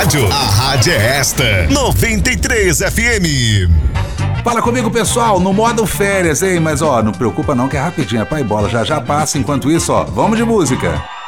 rádio, a rádio é esta, 93 FM. Fala comigo, pessoal, no modo férias, hein? Mas ó, não preocupa não que é rapidinho, é pai bola, já passa. Enquanto isso, ó, vamos de música.